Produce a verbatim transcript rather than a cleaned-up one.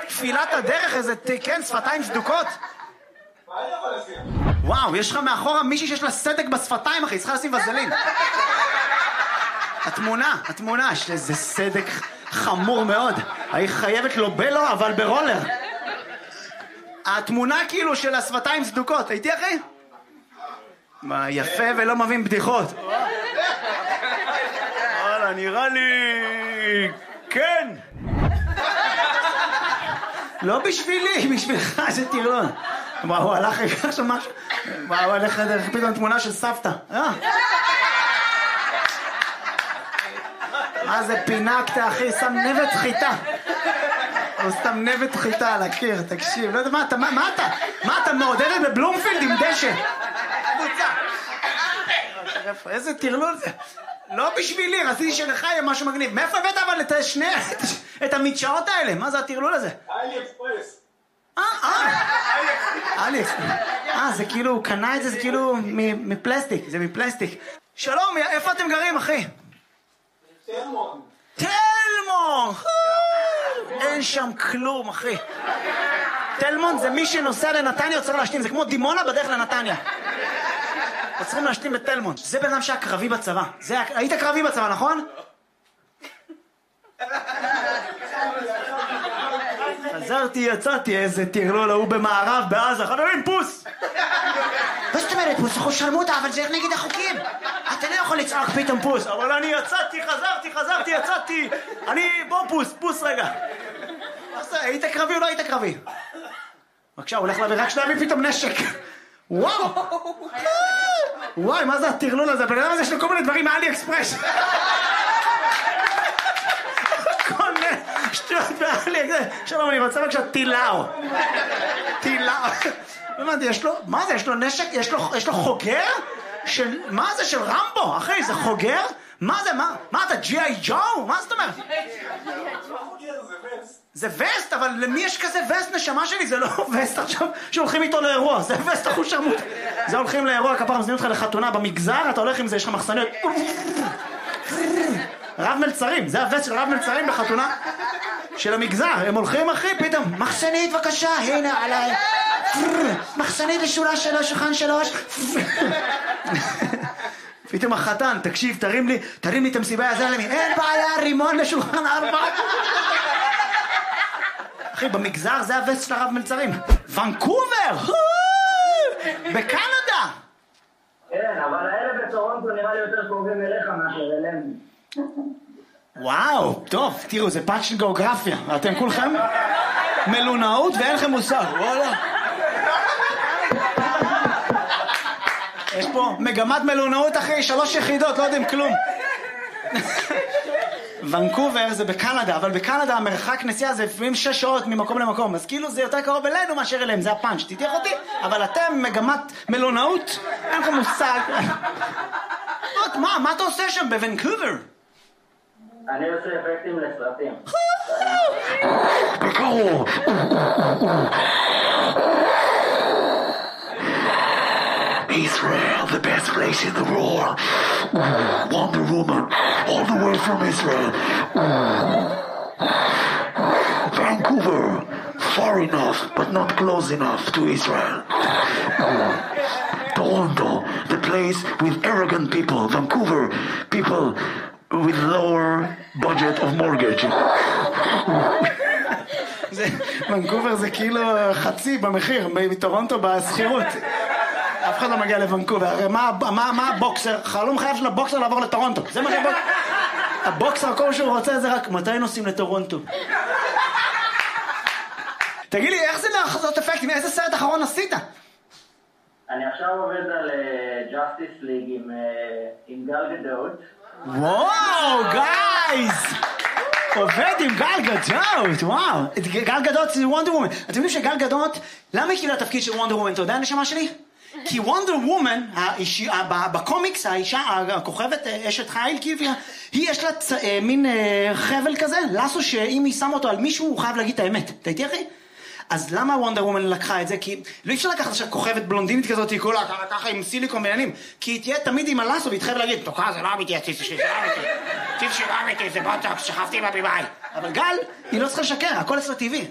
תפילת הדרך, איזה, כן, שפתיים סדוקות. וואו, יש לך מאחורה מישהי שיש לה סדק בשפתיים, אחי, צריכה לשים וזלין. התמונה, התמונה, יש איזה סדק חמור מאוד. היא חייבת לו בלו, אבל ברולר. התמונה כאילו של השפתיים סדוקות, הייתי אחי? מה, יפה ולא מבין בדיחות. וואלה, נראה לי... כן. לא בשבילי, בשבילך, זה תירון. וואו, הוא הלך עכשיו משהו. וואו, הוא הלך דרך פתאום תמונה של סבתא. מה זה פינקת, אחי? שם נבט חיטה. הוא שם נבט חיטה על הקיר, תקשיב. לא יודע, מה אתה, מה אתה? מה אתה מעודדת בבלומפילד עם דשא? קבוצה. איזה תרלול זה. לא בשבילי, רציתי שלך יהיה משהו מגניב. מאיפה הבאת אבל את שני, את המדשאות האלה? מה זה התרלול הזה? אלי אקספרס. אה, אה. אלי אקספרס. אה, זה כאילו, הוא קנה את זה, זה כאילו מפלסטיק, זה מפלסטיק. שלום, איפה אתם גרים, אחי? תלמון. תלמון! אין שם כלום, אחי. תלמון זה מי שנוסע לנתניה צריך להשתין, זה כמו דימונה בדרך לנתניה. צריכים להשתין בתלמון. זה בן אדם שהיה קרבי בצבא. היית קרבי בצבא, נכון? חזרתי, יצאתי, איזה תרלול, הוא במערב, בעזה, חברים, פוס! מה זאת אומרת, פוס? אנחנו שרמוטה, אבל זה נגד החוקים. אתה לא יכול לצעוק פתאום פוס. אבל אני יצאתי, חזרתי, חזרתי, יצאתי. אני, בוא פוס, פוס רגע. היית קרבי או לא היית קרבי? בבקשה, הוא הולך להביא, רק שנביא פתאום נשק. וואו! וואי, מה זה התרלול הזה? בן אדם הזה יש לו כל מיני דברים מאלי אקספרס. כל מיני שטויות מאלי אקספרס. שלום, אני רוצה בבקשה טילאו. טילאו. הבנתי, יש לו, מה זה? יש לו נשק? יש לו, יש לו חוגר? של, מה זה? של רמבו? אחי, זה חוגר? מה זה? מה? מה אתה, ג'י איי ג'ו? מה זאת אומרת? זה וסט, אבל למי יש כזה וסט נשמה שלי? זה לא וסט עכשיו שהולכים איתו לאירוע, זה וסט אחוז שרמוט. זה הולכים לאירוע, כפר מזמין אותך לחתונה במגזר, אתה הולך עם זה, יש לך מחסניות. רב מלצרים, זה הווסט של רב מלצרים בחתונה של המגזר. הם הולכים אחי, פתאום, מחסנית בבקשה, הנה עליי. מחסנית לשולה שלוש, שולחן שלוש. פתאום החתן, תקשיב, תרים לי, תרים לי את המסיבה, יעזר לי, אין בעיה, רימון לשולחן ארבע. אחי, במגזר זה הווסט של הרב מלצרים. ונקובר! בקנדה! כן, אבל האלה בטורונטו נראה לי יותר קרובים אליך מאשר אלינו. וואו, טוב, תראו, זה פאנץ' של גיאוגרפיה. אתם כולכם מלונאות ואין לכם מושג, וואלה. יש פה מגמת מלונאות אחרי שלוש יחידות, לא יודעים כלום. ונקובר זה בקנדה, אבל בקנדה המרחק נסיעה זה לפעמים שש שעות ממקום למקום, אז כאילו זה יותר קרוב אלינו מאשר אליהם, זה הפאנץ', תתייח אותי, אבל אתם מגמת מלונאות, אין לכם מושג. מה, מה אתה עושה שם בוונקובר? אני עושה אפקטים לסרטים. בקרוב. Israel, the best place in the world. Wonder Woman, all the way from Israel. Vancouver, far enough, but not close enough to Israel. Toronto, the place with arrogant people. Vancouver, people with lower budget of mortgage. ונקובר זה כאילו חצי במחיר, מטורונטו בסחירות. אף אחד לא מגיע לוונקובר, הרי מה, מה, מה הבוקסר? חלום חייב של הבוקסר לעבור לטורונטו, זה מה שבוק... הבוקסר כל שהוא רוצה זה רק מתי נוסעים לטורונטו. תגיד לי, איך זה לעשות אפקטים? איזה סרט אחרון עשית? אני עכשיו עובד על ג'אסטיס ליג עם, עם גל גדות. וואו, גייז! עובד עם גל גדות, וואו. גל גדות זה וונדר וומן. אתם יודעים שגל גדות, למה היא קיבלה תפקיד של וונדר וומן? אתה יודע הנשמה שלי? כי וונדר וומן, בקומיקס, האישה, הכוכבת, אשת חיל, היא יש לה מין חבל כזה, לסו שאם היא שם אותו על מישהו, הוא חייב להגיד את האמת. אתה איתי אחי? אז למה וונדר וומן לקחה את זה? כי לא אפשר לקחת עכשיו כוכבת בלונדינית כזאת, היא כולה ככה עם סיליקון בעניינים, כי היא תהיה תמיד עם הלסו, והיא תחייב להגיד, תוקה, זה לא אמיתי, הציץ שלי, זה לא אמיתי, הציץ שלי לא אמיתי, זה בוטוקס, שכבתי בבימאי. אבל גל, היא לא צריכה לשקר, הכל אצלה טבעי.